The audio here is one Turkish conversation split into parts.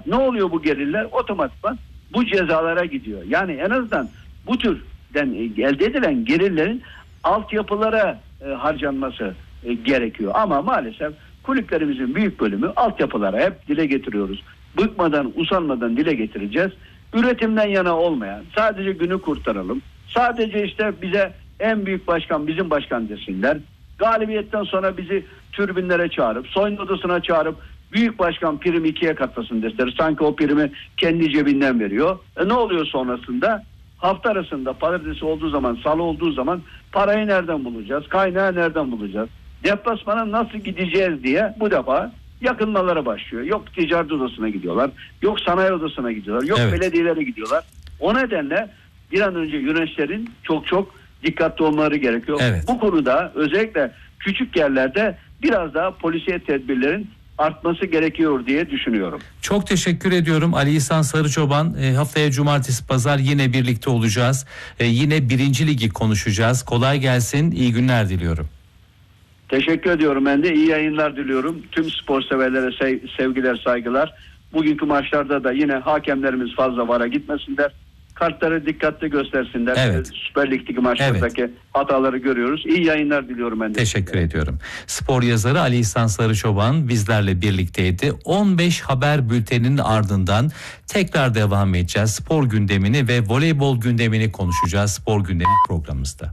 Ne oluyor bu gelirler? Otomatikman bu cezalara gidiyor. Yani en azından bu türden elde edilen gelirlerin altyapılara harcanması gerekiyor. Ama maalesef kulüplerimizin büyük bölümü altyapılara hep dile getiriyoruz. Bıkmadan, usanmadan dile getireceğiz. Üretimden yana olmayan, sadece günü kurtaralım. Sadece işte bize en büyük başkan bizim başkan desinler. Galibiyetten sonra bizi tribünlere çağırıp, soyunma odasına çağırıp büyük başkan primi 2'ye katlasın desinler. Sanki o primi kendi cebinden veriyor. Ne oluyor sonrasında? Hafta arasında pazartesi olduğu zaman, salı olduğu zaman parayı nereden bulacağız? Kaynağı nereden bulacağız? Deplasmana nasıl gideceğiz diye bu defa yakınmalara başlıyor. Yok ticaret odasına gidiyorlar. Yok sanayi odasına gidiyorlar. Yok belediyelere gidiyorlar. O nedenle bir an önce yöneticilerin çok dikkatli olmaları gerekiyor. Evet. Bu konuda özellikle küçük yerlerde biraz daha polisiye tedbirlerin artması gerekiyor diye düşünüyorum. Çok teşekkür ediyorum Ali İhsan Sarıçoban. Haftaya cumartesi pazar yine birlikte olacağız. Yine 1. Ligi konuşacağız. Kolay gelsin. İyi günler diliyorum. Teşekkür ediyorum ben de. İyi yayınlar diliyorum. Tüm spor severlere sevgiler, saygılar. Bugünkü maçlarda da yine hakemlerimiz fazla VAR'a gitmesinler. Kartları dikkatli göstersinler. Evet. Süper Lig'deki maçlardaki hataları görüyoruz. İyi yayınlar diliyorum ben de. Teşekkür ediyorum. Spor yazarı Ali İhsan Sarıçoban bizlerle birlikteydi. 15 haber bülteninin ardından tekrar devam edeceğiz. Spor gündemini ve voleybol gündemini konuşacağız spor gündemi programımızda.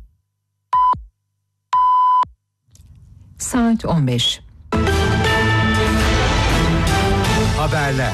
Saat 15. Haberler.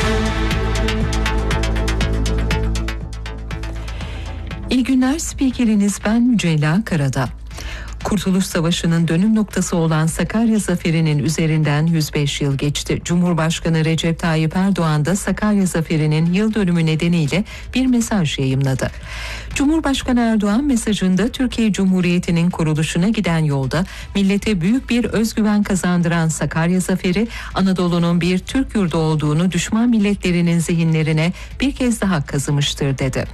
İyi günler, spikeriniz ben Mücella Karada. Kurtuluş Savaşı'nın dönüm noktası olan Sakarya Zaferi'nin üzerinden 105 yıl geçti. Cumhurbaşkanı Recep Tayyip Erdoğan da Sakarya Zaferi'nin yıl dönümü nedeniyle bir mesaj yayımladı. Cumhurbaşkanı Erdoğan mesajında Türkiye Cumhuriyeti'nin kuruluşuna giden yolda millete büyük bir özgüven kazandıran Sakarya Zaferi, Anadolu'nun bir Türk yurdu olduğunu düşman milletlerinin zihinlerine bir kez daha kazımıştır dedi.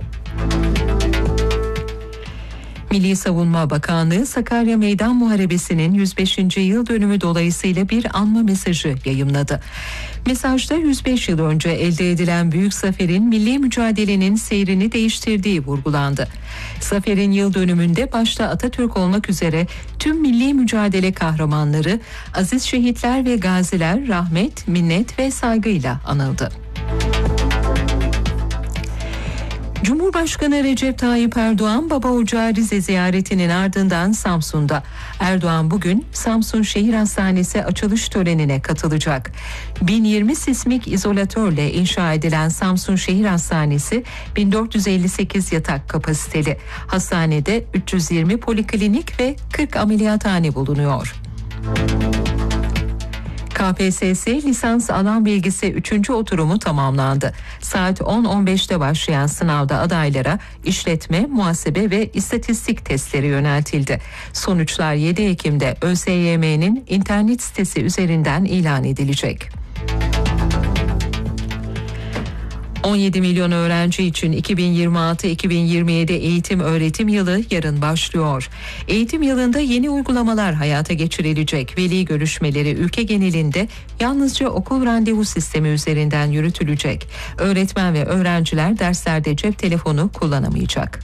Milli Savunma Bakanlığı Sakarya Meydan Muharebesi'nin 105. yıl dönümü dolayısıyla bir anma mesajı yayımladı. Mesajda 105 yıl önce elde edilen büyük zaferin milli mücadelenin seyrini değiştirdiği vurgulandı. Zaferin yıl dönümünde başta Atatürk olmak üzere tüm milli mücadele kahramanları, aziz şehitler ve gaziler rahmet, minnet ve saygıyla anıldı. Cumhurbaşkanı Recep Tayyip Erdoğan Baba Ocağı Rize ziyaretinin ardından Samsun'da. Erdoğan bugün Samsun Şehir Hastanesi açılış törenine katılacak. 1020 sismik izolatörle inşa edilen Samsun Şehir Hastanesi 1458 yatak kapasiteli. Hastanede 320 poliklinik ve 40 ameliyathane bulunuyor. KPSS lisans alan bilgisi 3. oturumu tamamlandı. Saat 10.15'te başlayan sınavda adaylara işletme, muhasebe ve istatistik testleri yöneltildi. Sonuçlar 7 Ekim'de ÖSYM'nin internet sitesi üzerinden ilan edilecek. 17 milyon öğrenci için 2026-2027 eğitim öğretim yılı yarın başlıyor. Eğitim yılında yeni uygulamalar hayata geçirilecek. Veli görüşmeleri ülke genelinde yalnızca okul randevu sistemi üzerinden yürütülecek. Öğretmen ve öğrenciler derslerde cep telefonu kullanamayacak.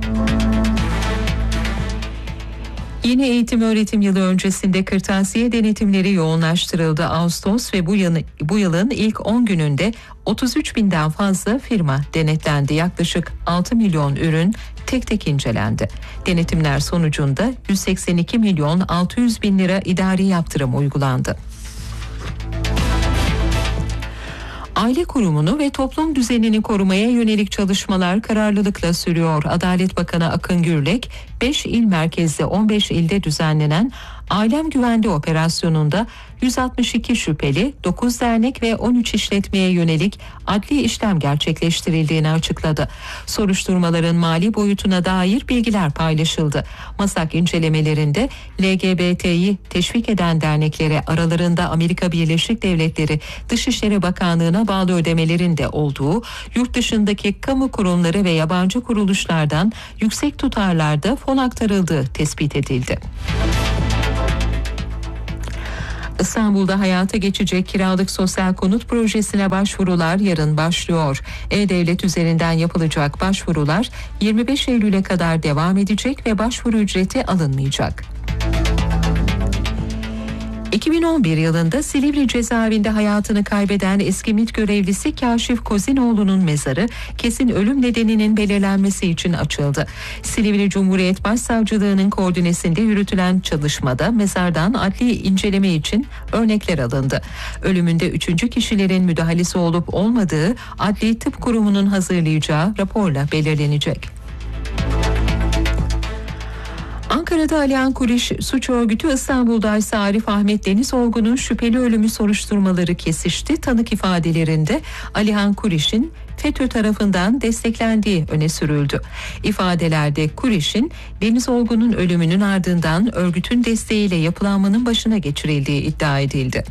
Yeni eğitim öğretim yılı öncesinde kırtasiye denetimleri yoğunlaştırıldı. Ağustos ve bu yılın ilk 10 gününde 33 binden fazla firma denetlendi. Yaklaşık 6 milyon ürün tek tek incelendi. Denetimler sonucunda 182 milyon 600 bin lira idari yaptırım uygulandı. Aile kurumunu ve toplum düzenini korumaya yönelik çalışmalar kararlılıkla sürüyor. Adalet Bakanı Akın Gürlek, 5 il merkezli 15 ilde düzenlenen Ailem Güvende operasyonunda 162 şüpheli, 9 dernek ve 13 işletmeye yönelik adli işlem gerçekleştirildiğini açıkladı. Soruşturmaların mali boyutuna dair bilgiler paylaşıldı. MASAK incelemelerinde LGBT'yi teşvik eden derneklere aralarında Amerika Birleşik Devletleri Dışişleri Bakanlığı'na bağlı ödemelerin de olduğu, yurt dışındaki kamu kurumları ve yabancı kuruluşlardan yüksek tutarlarda fon aktarıldığı tespit edildi. İstanbul'da hayata geçecek kiralık sosyal konut projesine başvurular yarın başlıyor. E-Devlet üzerinden yapılacak başvurular 25 Eylül'e kadar devam edecek ve başvuru ücreti alınmayacak. 2011 yılında Silivri cezaevinde hayatını kaybeden eski MİT görevlisi Kaşif Kozinoğlu'nun mezarı kesin ölüm nedeninin belirlenmesi için açıldı. Silivri Cumhuriyet Başsavcılığı'nın koordinesinde yürütülen çalışmada mezardan adli inceleme için örnekler alındı. Ölümünde 3. kişilerin müdahalesi olup olmadığı Adli Tıp Kurumu'nun hazırlayacağı raporla belirlenecek. Ankara'da Alihan Kuriş suç örgütü, İstanbul'da ise Arif Ahmet Denizoğlu'nun şüpheli ölümü soruşturmaları kesişti. Tanık ifadelerinde Alihan Kuriş'in FETÖ tarafından desteklendiği öne sürüldü. İfadelerde Kuriş'in Denizoğlu'nun ölümünün ardından örgütün desteğiyle yapılanmanın başına geçirildiği iddia edildi.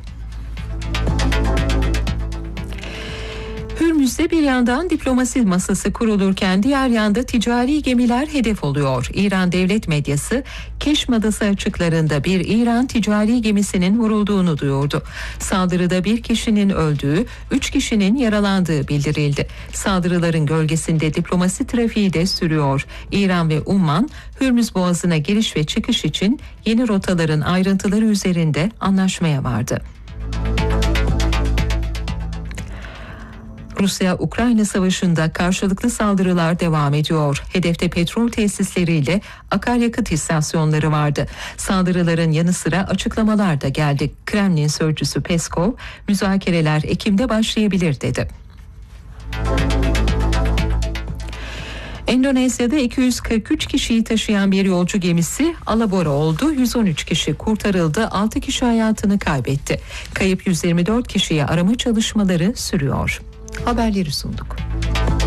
Hürmüz'de bir yandan diplomasi masası kurulurken diğer yanda ticari gemiler hedef oluyor. İran devlet medyası Keşm Adası açıklarında bir İran ticari gemisinin vurulduğunu duyurdu. Saldırıda bir kişinin öldüğü, 3 kişinin yaralandığı bildirildi. Saldırıların gölgesinde diplomasi trafiği de sürüyor. İran ve Umman, Hürmüz Boğazı'na giriş ve çıkış için yeni rotaların ayrıntıları üzerinde anlaşmaya vardı. Rusya-Ukrayna savaşında karşılıklı saldırılar devam ediyor. Hedefte petrol tesisleriyle akaryakıt istasyonları vardı. Saldırıların yanı sıra açıklamalar da geldi. Kremlin sözcüsü Peskov, müzakereler Ekim'de başlayabilir dedi. Endonezya'da 243 kişiyi taşıyan bir yolcu gemisi alabora oldu. 113 kişi kurtarıldı. 6 kişi hayatını kaybetti. Kayıp 124 kişiye arama çalışmaları sürüyor. Haberleri sunduk.